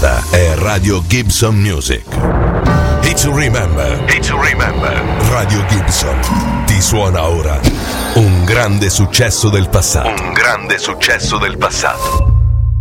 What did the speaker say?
Questa è Radio Gibson Music. It's Remember. It's Remember. Radio Gibson ti suona ora un grande successo del passato. Un grande successo del passato.